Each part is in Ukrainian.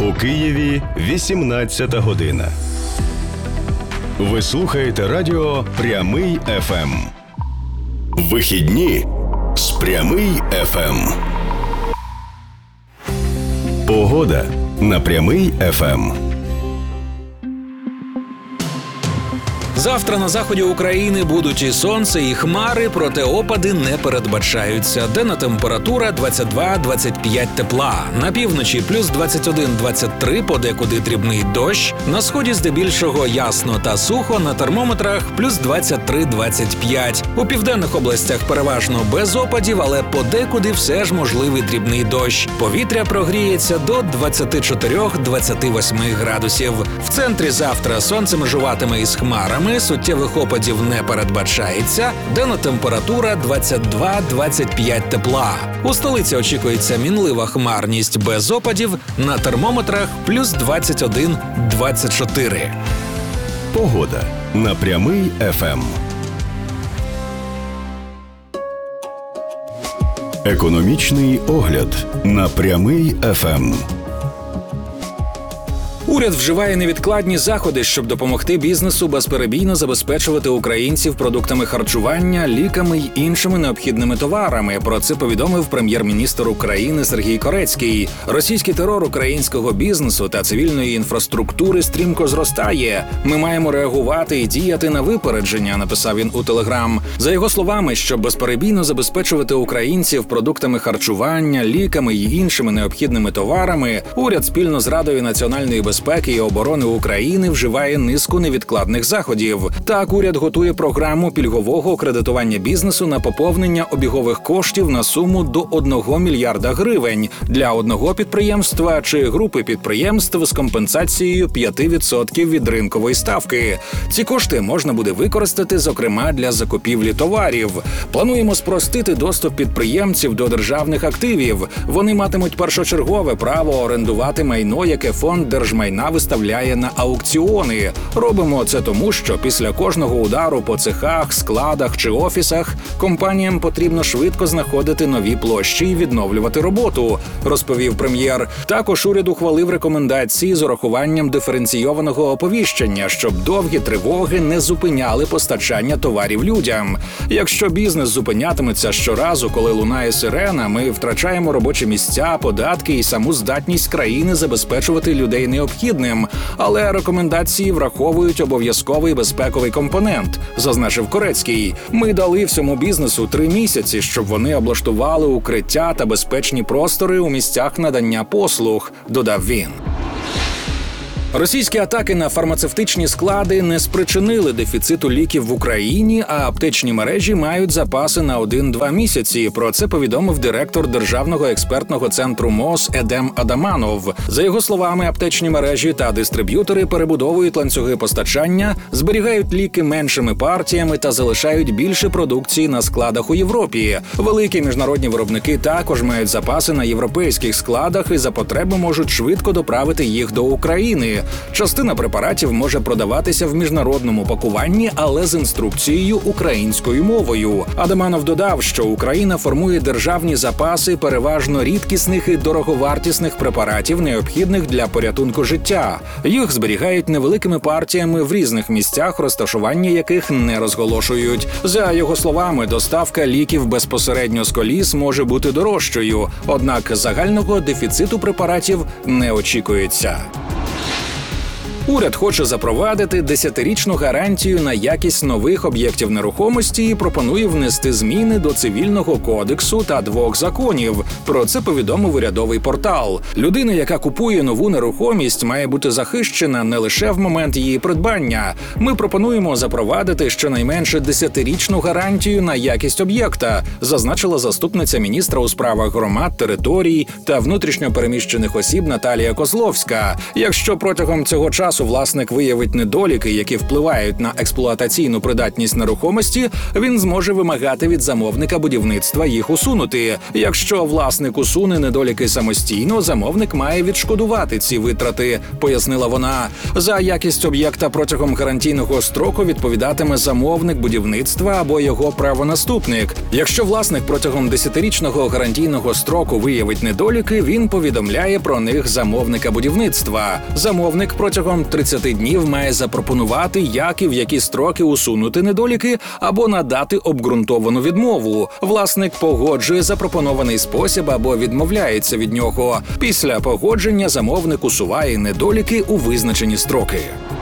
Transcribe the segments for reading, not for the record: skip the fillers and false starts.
У Києві 18 година. Ви слухаєте радіо «Прямий ФМ». Вихідні з «Прямий ФМ». Погода на «Прямий ФМ». Завтра на заході України будуть і сонце, і хмари, проте опади не передбачаються. Денна температура 22-25 тепла. На півночі плюс 21-23, подекуди дрібний дощ. На сході здебільшого ясно та сухо, на термометрах плюс 23-25. У південних областях переважно без опадів, але подекуди все ж можливий дрібний дощ. Повітря прогріється до 24-28 градусів. В центрі завтра сонце межуватиме із хмарами, суттєвих опадів не передбачається, денна температура 22-25 тепла. У столиці очікується мінлива хмарність без опадів, на термометрах плюс 21-24. Погода на «Прямий ФМ». Економічний огляд на «Прямий ФМ». Уряд вживає невідкладні заходи, щоб допомогти бізнесу безперебійно забезпечувати українців продуктами харчування, ліками й іншими необхідними товарами. Про це повідомив прем'єр-міністр України Сергій Корецький. Російський терор українського бізнесу та цивільної інфраструктури стрімко зростає. Ми маємо реагувати і діяти на випередження, написав він у Телеграм. За його словами, щоб безперебійно забезпечувати українців продуктами харчування, ліками й іншими необхідними товарами, уряд спільно з Радою національної безпеки і оборони України вживає низку невідкладних заходів. Так, уряд готує програму пільгового кредитування бізнесу на поповнення обігових коштів на суму до 1 мільярда гривень для одного підприємства чи групи підприємств з компенсацією 5% від ринкової ставки. Ці кошти можна буде використати, зокрема, для закупівлі товарів. Плануємо спростити доступ підприємців до державних активів. Вони матимуть першочергове право орендувати майно, яке фонд держмайна виставляє на аукціони. Робимо це тому, що після кожного удару по цехах, складах чи офісах компаніям потрібно швидко знаходити нові площі і відновлювати роботу, розповів прем'єр. Також уряд ухвалив рекомендації з урахуванням диференційованого оповіщення, щоб довгі тривоги не зупиняли постачання товарів людям. Якщо бізнес зупинятиметься щоразу, коли лунає сирена, ми втрачаємо робочі місця, податки і саму здатність країни забезпечувати людей необхідним. Але рекомендації враховують обов'язковий безпековий компонент, зазначив Корецький. Ми дали всьому бізнесу 3 місяці, щоб вони облаштували укриття та безпечні простори у місцях надання послуг, додав він. Російські атаки на фармацевтичні склади не спричинили дефіциту ліків в Україні, а аптечні мережі мають запаси на 1-2 місяці. Про це повідомив директор Державного експертного центру МОЗ Едем Адаманов. За його словами, аптечні мережі та дистриб'ютори перебудовують ланцюги постачання, зберігають ліки меншими партіями та залишають більше продукції на складах у Європі. Великі міжнародні виробники також мають запаси на європейських складах і за потреби можуть швидко доправити їх до України. Частина препаратів може продаватися в міжнародному пакуванні, але з інструкцією українською мовою. Адаманов додав, що Україна формує державні запаси переважно рідкісних і дороговартісних препаратів, необхідних для порятунку життя. Їх зберігають невеликими партіями в різних місцях, розташування яких не розголошують. За його словами, доставка ліків безпосередньо з коліс може бути дорожчою, однак загального дефіциту препаратів не очікується. Уряд хоче запровадити 10-річну гарантію на якість нових об'єктів нерухомості і пропонує внести зміни до Цивільного кодексу та 2 законів. Про це повідомив урядовий портал. Людина, яка купує нову нерухомість, має бути захищена не лише в момент її придбання. Ми пропонуємо запровадити щонайменше 10-річну гарантію на якість об'єкта, зазначила заступниця міністра у справах громад, територій та внутрішньо переміщених осіб Наталія Козловська. Якщо протягом цього часу часу власник виявить недоліки, які впливають на експлуатаційну придатність нерухомості, він зможе вимагати від замовника будівництва їх усунути. Якщо власник усуне недоліки самостійно, замовник має відшкодувати ці витрати, пояснила вона. За якість об'єкта протягом гарантійного строку відповідатиме замовник будівництва або його правонаступник. Якщо власник протягом 10-річного гарантійного строку виявить недоліки, він повідомляє про них замовника будівництва. Замовник протягом 30 днів має запропонувати, як і в які строки усунути недоліки або надати обґрунтовану відмову. Власник погоджує запропонований спосіб або відмовляється від нього. Після погодження замовник усуває недоліки у визначені строки.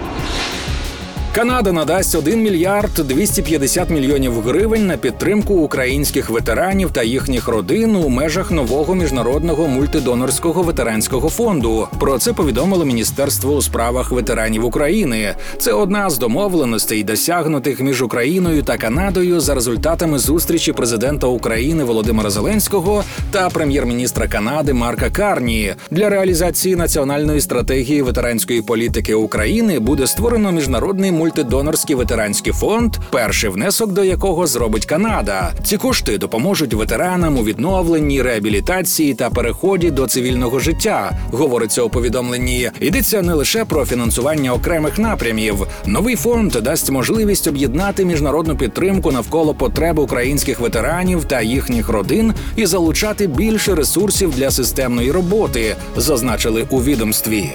Канада надасть 1 мільярд 250 мільйонів гривень на підтримку українських ветеранів та їхніх родин у межах нового міжнародного мультидонорського ветеранського фонду. Про це повідомило Міністерство у справах ветеранів України. Це одна з домовленостей, досягнутих між Україною та Канадою за результатами зустрічі президента України Володимира Зеленського та прем'єр-міністра Канади Марка Карні. Для реалізації національної стратегії ветеранської політики України буде створено міжнародний мультидонорський ветеранський фонд, перший внесок до якого зробить Канада. Ці кошти допоможуть ветеранам у відновленні, реабілітації та переході до цивільного життя, говориться у повідомленні. Йдеться не лише про фінансування окремих напрямів. Новий фонд дасть можливість об'єднати міжнародну підтримку навколо потреб українських ветеранів та їхніх родин і залучати більше ресурсів для системної роботи, зазначили у відомстві.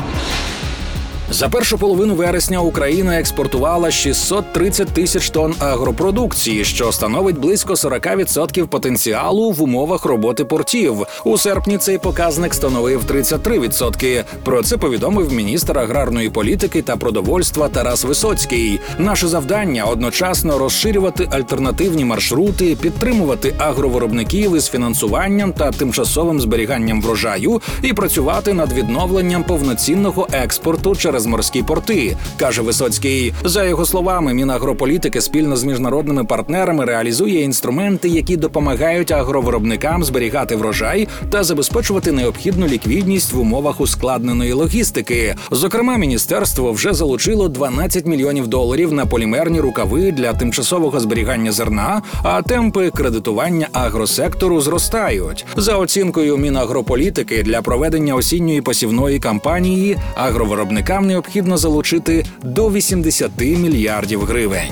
За першу половину вересня Україна експортувала 630 тисяч тонн агропродукції, що становить близько 40% потенціалу в умовах роботи портів. У серпні цей показник становив 33%. Про це повідомив міністр аграрної політики та продовольства Тарас Висоцький. Наше завдання – одночасно розширювати альтернативні маршрути, підтримувати агровиробників із фінансуванням та тимчасовим зберіганням врожаю і працювати над відновленням повноцінного експорту через морські порти, каже Висоцький. За його словами, Мінагрополітики спільно з міжнародними партнерами реалізує інструменти, які допомагають агровиробникам зберігати врожай та забезпечувати необхідну ліквідність в умовах ускладненої логістики. Зокрема, міністерство вже залучило $12 мільйонів на полімерні рукави для тимчасового зберігання зерна, а темпи кредитування агросектору зростають. За оцінкою Мінагрополітики, для проведення осінньої посівної кампанії агровиробникам необхідно залучити до 80 мільярдів гривень.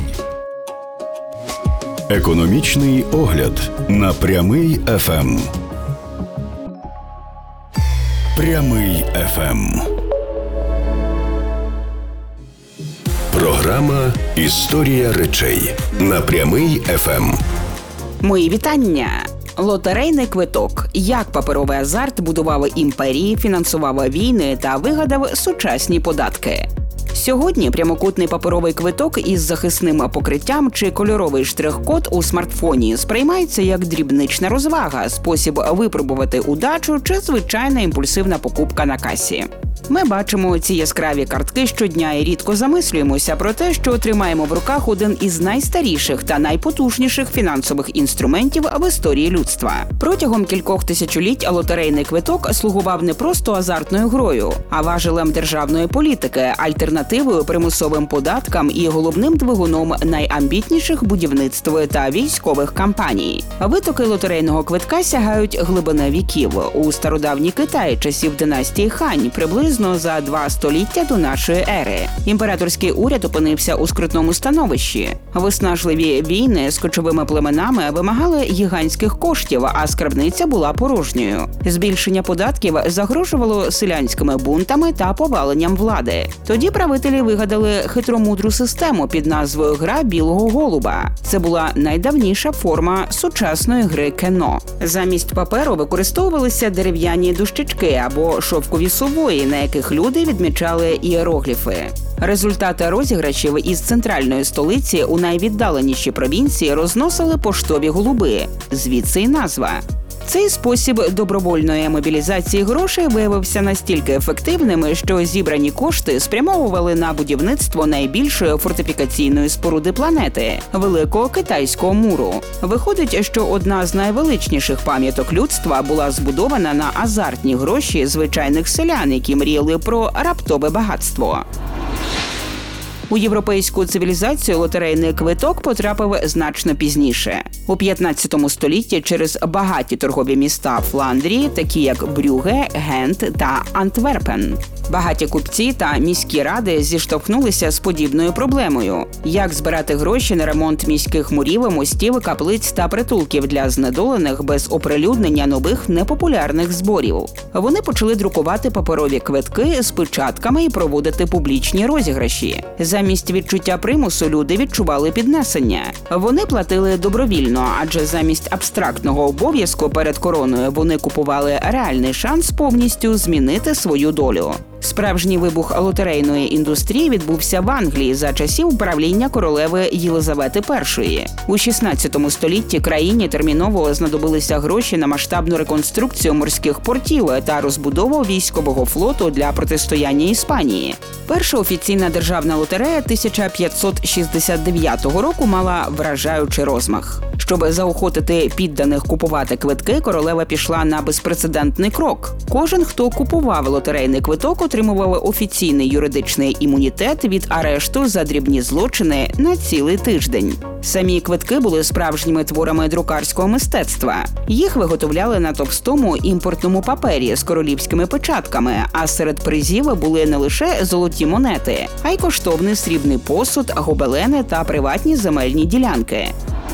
Економічний огляд на Прямий ФМ. Прямий ФМ. Програма «Історія речей» на Прямий ФМ. Мої вітання! Лотерейний квиток. Як паперовий азарт будував імперії, фінансував війни та вигадав сучасні податки. Сьогодні прямокутний паперовий квиток із захисним покриттям чи кольоровий штрих-код у смартфоні сприймається як дрібнична розвага, спосіб випробувати удачу чи звичайна імпульсивна покупка на касі. Ми бачимо ці яскраві картки щодня і рідко замислюємося про те, що тримаємо в руках один із найстаріших та найпотужніших фінансових інструментів в історії людства. Протягом кількох тисячоліть лотерейний квиток слугував не просто азартною грою, а важелем державної політики, альтернативою примусовим податкам і головним двигуном найамбітніших будівництв та військових кампаній. Витоки лотерейного квитка сягають глибини віків. У стародавній Китаї часів династії Хань приблизно за 2 століття до нашої ери. Імператорський уряд опинився у скрутному становищі. Виснажливі війни з кочовими племенами вимагали гігантських коштів, а скарбниця була порожньою. Збільшення податків загрожувало селянськими бунтами та поваленням влади. Тоді правителі вигадали хитромудру систему під назвою «Гра білого голуба». Це була найдавніша форма сучасної гри кено. Замість паперу використовувалися дерев'яні дощечки або шовкові сувої, на яких люди відмічали ієрогліфи. Результати розіграшів із центральної столиці у найвіддаленіші провінції розносили поштові голуби. Звідси й назва. Цей спосіб добровольної мобілізації грошей виявився настільки ефективним, що зібрані кошти спрямовували на будівництво найбільшої фортифікаційної споруди планети – Великого Китайського муру. Виходить, що одна з найвеличніших пам'яток людства була збудована на азартні гроші звичайних селян, які мріяли про раптове багатство. У європейську цивілізацію лотерейний квиток потрапив значно пізніше. У 15 столітті через багаті торгові міста Фландрії, такі як Брюгге, Гент та Антверпен. Багаті купці та міські ради зіштовхнулися з подібною проблемою. Як збирати гроші на ремонт міських мурів, мостів, каплиць та притулків для знедолених без оприлюднення нових непопулярних зборів. Вони почали друкувати паперові квитки з печатками і проводити публічні розіграші. Замість відчуття примусу люди відчували піднесення. Вони платили добровільно, адже замість абстрактного обов'язку перед короною вони купували реальний шанс повністю змінити свою долю. Справжній вибух лотерейної індустрії відбувся в Англії за часів правління королеви Єлизавети І. У 16 столітті країні терміново знадобилися гроші на масштабну реконструкцію морських портів та розбудову військового флоту для протистояння Іспанії. Перша офіційна державна лотерея 1569 року мала вражаючий розмах. Щоб заохотити підданих купувати квитки, королева пішла на безпрецедентний крок. Кожен, хто купував лотерейний квиток, отримував офіційний юридичний імунітет від арешту за дрібні злочини на цілий тиждень. Самі квитки були справжніми творами друкарського мистецтва. Їх виготовляли на товстому імпортному папері з королівськими печатками, а серед призів були не лише золоті монети, а й коштовний срібний посуд, гобелени та приватні земельні ділянки.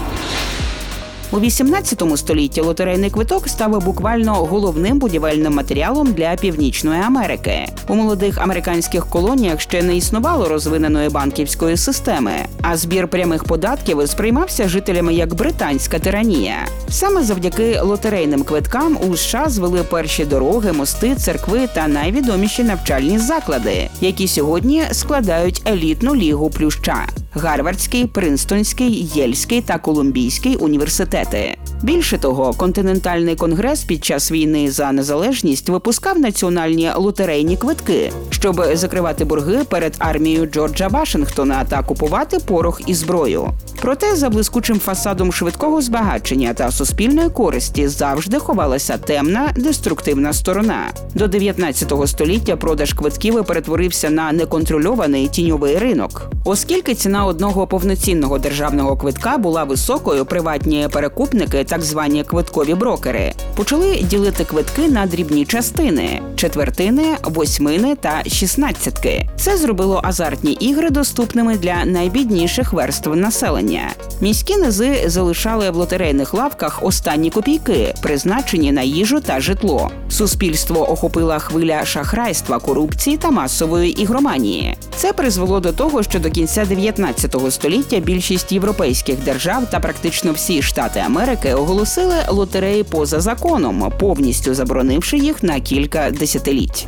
У 18 столітті лотерейний квиток став буквально головним будівельним матеріалом для Північної Америки. У молодих американських колоніях ще не існувало розвиненої банківської системи, а збір прямих податків сприймався жителями як британська тиранія. Саме завдяки лотерейним квиткам у США звели перші дороги, мости, церкви та найвідоміші навчальні заклади, які сьогодні складають елітну лігу плюща – Гарвардський, Принстонський, Єльський та Колумбійський університети. Більше того, Континентальний конгрес під час війни за незалежність випускав національні лотерейні квитки, щоб закривати борги перед армією Джорджа Вашингтона та купувати порох і зброю. Проте за блискучим фасадом швидкого збагачення та суспільної користі завжди ховалася темна, деструктивна сторона. До 19 століття продаж квитків перетворився на неконтрольований тіньовий ринок. Оскільки ціна одного повноцінного державного квитка була високою, приватні перекупники, так звані квиткові брокери, почали ділити квитки на дрібні частини – четвертини, восьмини та шістнадцятки. Це зробило азартні ігри доступними для найбідніших верств населення. Міські низи залишали в лотерейних лавках останні копійки, призначені на їжу та житло. Суспільство охопила хвиля шахрайства, корупції та масової ігроманії. Це призвело до того, що до кінця 19 століття більшість європейських держав та практично всі штати Америки оголосили лотереї поза законом, повністю заборонивши їх на кілька десятиліть.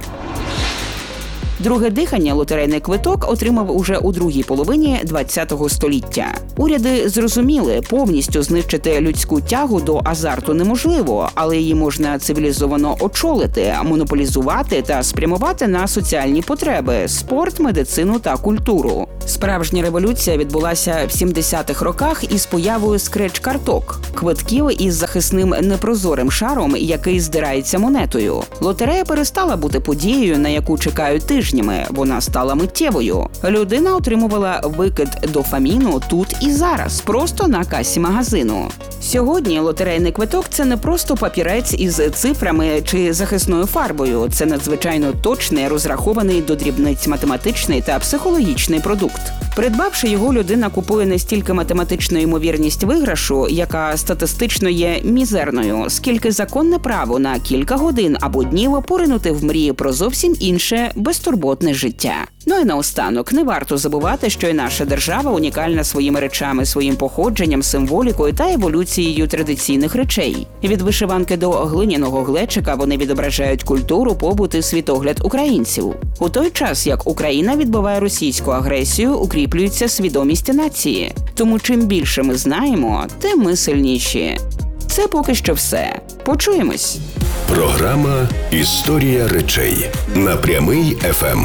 Друге дихання лотерейний квиток отримав уже у другій половині ХХ століття. Уряди зрозуміли, повністю знищити людську тягу до азарту неможливо, але її можна цивілізовано очолити, монополізувати та спрямувати на соціальні потреби – спорт, медицину та культуру. Справжня революція відбулася в 70-х роках із появою скреч-карток – квитків із захисним непрозорим шаром, який здирається монетою. Лотерея перестала бути подією, на яку чекають тижнями, вона стала миттєвою. Людина отримувала викид дофаміну тут і зараз, просто на касі магазину. Сьогодні лотерейний квиток – це не просто папірець із цифрами чи захисною фарбою. Це надзвичайно точний, розрахований до дрібниць математичний та психологічний продукт. Придбавши його, людина купує не стільки математичну ймовірність виграшу, яка статистично є мізерною, скільки законне право на кілька годин або днів поринути в мрії про зовсім інше, безтурботне життя. Ну і наостанок, не варто забувати, що і наша держава унікальна своїми речами, своїм походженням, символікою та еволюцією традиційних речей. Від вишиванки до глиняного глечика вони відображають культуру, побут і світогляд українців. У той час, як Україна відбиває російську агресію, укріплюється свідомість нації. Тому чим більше ми знаємо, тим ми сильніші. Це поки що все. Почуємось. Програма «Історія речей» на Прямий ФМ.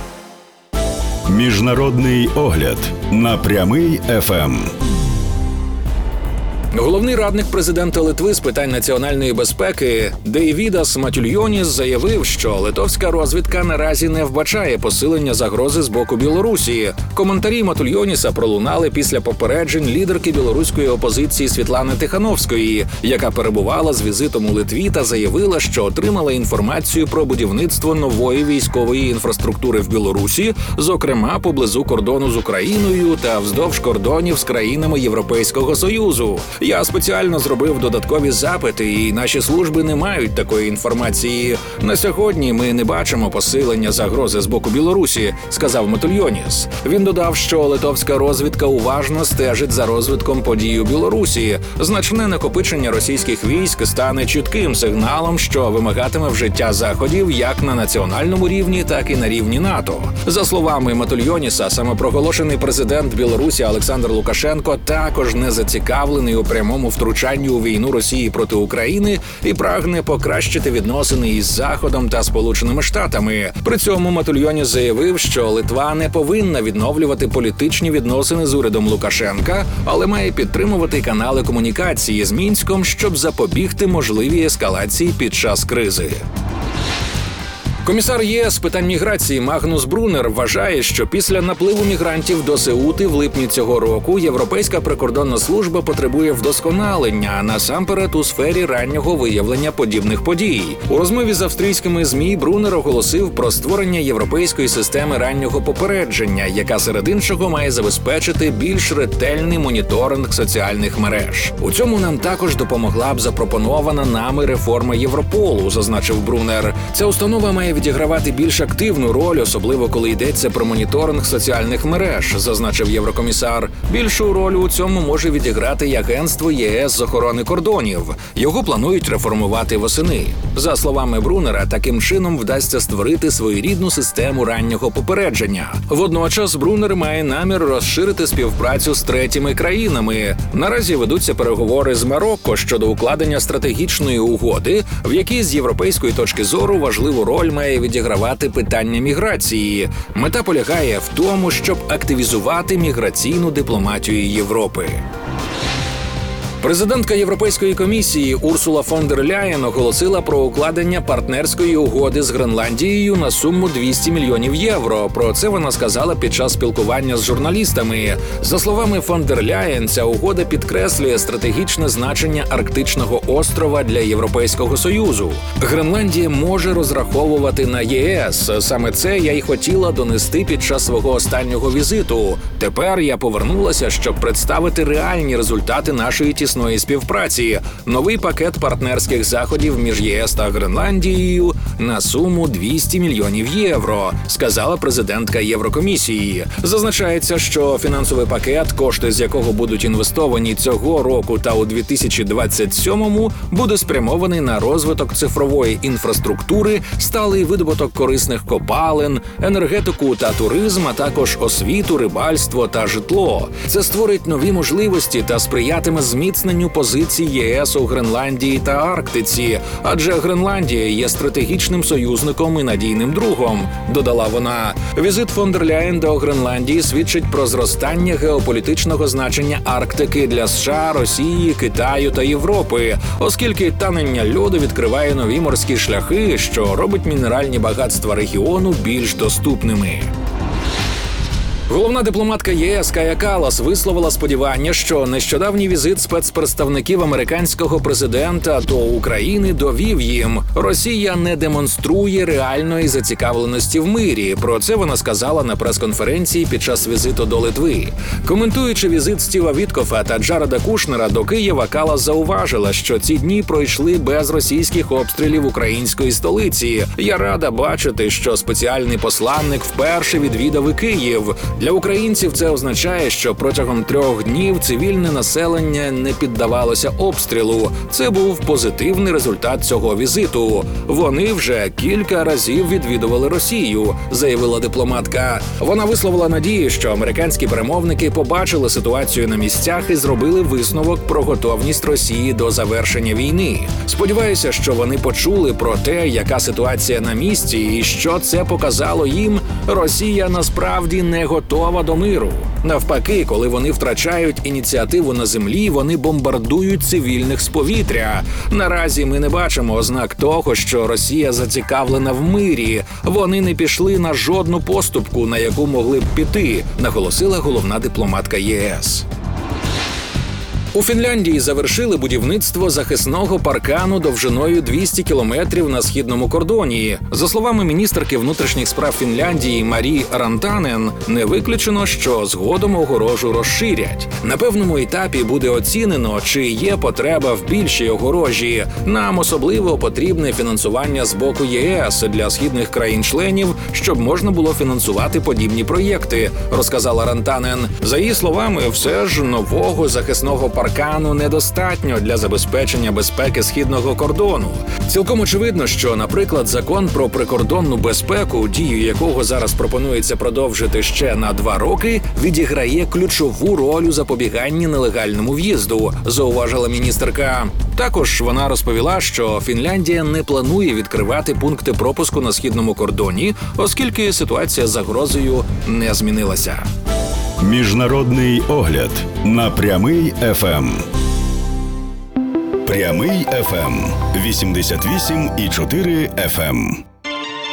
Міжнародний огляд на Прямий ФМ. Головний радник президента Литви з питань національної безпеки Дейвідас Матюльйоніс заявив, що литовська розвідка наразі не вбачає посилення загрози з боку Білорусі. Коментарі Матюльйоніса пролунали після попереджень лідерки білоруської опозиції Світлани Тихановської, яка перебувала з візитом у Литві та заявила, що отримала інформацію про будівництво нової військової інфраструктури в Білорусі, зокрема поблизу кордону з Україною та вздовж кордонів з країнами Європейського Союзу. Я спеціально зробив додаткові запити, і наші служби не мають такої інформації. На сьогодні ми не бачимо посилення загрози з боку Білорусі, сказав Матюльйоніс. Він додав, що литовська розвідка уважно стежить за розвитком подій у Білорусі. Значне накопичення російських військ стане чітким сигналом, що вимагатиме вжиття заходів як на національному рівні, так і на рівні НАТО. За словами Матюльйоніса, самопроголошений президент Білорусі Олександр Лукашенко також не зацікавлений у прямому втручанні у війну Росії проти України і прагне покращити відносини із Заходом та Сполученими Штатами. При цьому Матюльйоніс заявив, що Литва не повинна відновлювати політичні відносини з урядом Лукашенка, але має підтримувати канали комунікації з Мінськом, щоб запобігти можливій ескалації під час кризи. Комісар ЄС з питань міграції Магнус Брунер вважає, що після напливу мігрантів до Сеути в липні цього року Європейська прикордонна служба потребує вдосконалення, насамперед у сфері раннього виявлення подібних подій. У розмові з австрійськими ЗМІ Брунер оголосив про створення європейської системи раннього попередження, яка серед іншого має забезпечити більш ретельний моніторинг соціальних мереж. У цьому нам також допомогла б запропонована нами реформа Європолу, зазначив Брунер. Ця установа має відігравати більш активну роль, особливо коли йдеться про моніторинг соціальних мереж, зазначив єврокомісар. Більшу роль у цьому може відіграти й агентство ЄС з охорони кордонів. Його планують реформувати восени. За словами Брунера, таким чином вдасться створити своєрідну систему раннього попередження. Водночас Брунер має намір розширити співпрацю з третіми країнами. Наразі ведуться переговори з Марокко щодо укладення стратегічної угоди, в якій з європейської точки зору важливу роль має відігравати питання міграції. Мета полягає в тому, щоб активізувати міграційну дипломатію Європи. Президентка Європейської комісії Урсула фон дер Ляєн оголосила про укладення партнерської угоди з Гренландією на суму 200 мільйонів євро. Про це вона сказала під час спілкування з журналістами. За словами фон дер Ляєн, ця угода підкреслює стратегічне значення Арктичного острова для Європейського Союзу. Гренландія може розраховувати на ЄС. Саме це я й хотіла донести під час свого останнього візиту. Тепер я повернулася, щоб представити реальні результати нашої тісної співпраці. Новий пакет партнерських заходів між ЄС та Гренландією на суму 200 мільйонів євро, сказала президентка Єврокомісії. Зазначається, що фінансовий пакет, кошти з якого будуть інвестовані цього року та у 2027-му, буде спрямований на розвиток цифрової інфраструктури, сталий видобуток корисних копалин, енергетику та туризм, а також освіту, рибальство та житло. Це створить нові можливості та сприятиме зміцненню позицій ЄС у Гренландії та Арктиці, адже Гренландія є стратегічним союзником і надійним другом, додала вона. Візит фон дер Ляєн до Гренландії свідчить про зростання геополітичного значення Арктики для США, Росії, Китаю та Європи, оскільки танення льоду відкриває нові морські шляхи, що робить мінеральні багатства регіону більш доступними. Головна дипломатка ЄС Кая Каллас висловила сподівання, що нещодавній візит спецпредставників американського президента до України довів їм: Росія не демонструє реальної зацікавленості в мирі. Про це вона сказала на прес-конференції під час візиту до Литви. Коментуючи візит Стіва Віткофа та Джареда Кушнера до Києва, Каллас зауважила, що ці дні пройшли без російських обстрілів української столиці. Я рада бачити, що спеціальний посланник вперше відвідав і Київ. Для українців це означає, що протягом 3 днів цивільне населення не піддавалося обстрілу. Це був позитивний результат цього візиту. Вони вже кілька разів відвідували Росію, заявила дипломатка. Вона висловила надію, що американські перемовники побачили ситуацію на місцях і зробили висновок про готовність Росії до завершення війни. Сподіваюся, що вони почули про те, яка ситуація на місці і що це показало їм. Росія насправді не готова до миру. Навпаки, коли вони втрачають ініціативу на землі, вони бомбардують цивільних з повітря. Наразі ми не бачимо ознак того, що Росія зацікавлена в мирі. Вони не пішли на жодну поступку, на яку могли б піти, наголосила головна дипломатка ЄС. У Фінляндії завершили будівництво захисного паркану довжиною 200 кілометрів на східному кордоні. За словами міністерки внутрішніх справ Фінляндії Марі Рантанен, не виключено, що згодом огорожу розширять. На певному етапі буде оцінено, чи є потреба в більшій огорожі. Нам особливо потрібне фінансування з боку ЄС для східних країн-членів, щоб можна було фінансувати подібні проєкти, розказала Рантанен. За її словами, все ж нового захисного паркану недостатньо для забезпечення безпеки східного кордону. Цілком очевидно, що, наприклад, закон про прикордонну безпеку, дію якого зараз пропонується продовжити ще на 2 роки, відіграє ключову роль у запобіганні нелегальному в'їзду, зауважила міністерка. Також вона розповіла, що Фінляндія не планує відкривати пункти пропуску на східному кордоні, оскільки ситуація з загрозою не змінилася. Міжнародний огляд на Прямий ФМ. Прямий ФМ 88,4 FM.